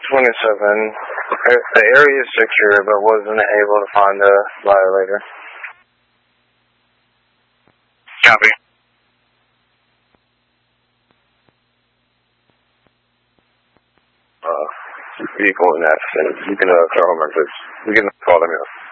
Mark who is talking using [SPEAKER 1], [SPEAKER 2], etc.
[SPEAKER 1] 27. The area is secure, but wasn't able to find a violator.
[SPEAKER 2] Copy.
[SPEAKER 1] Vehicle in accident. You can call him, please. You can call him here.